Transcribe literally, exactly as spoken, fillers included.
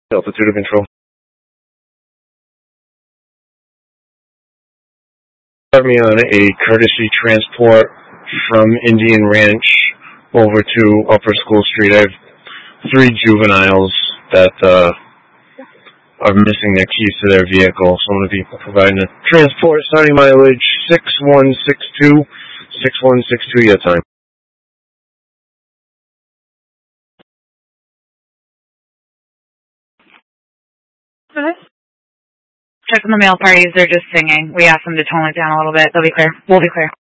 Altitude control. Start me on a courtesy transport from Indian Ranch over to Upper School Street. I have three juveniles that uh, are missing their keys to their vehicle, so I'm going to be providing a transport starting mileage six one six two, six one six two, your time. Check on the male parties. They're just singing. We asked them to tone it down a little bit. They'll be clear. We'll be clear.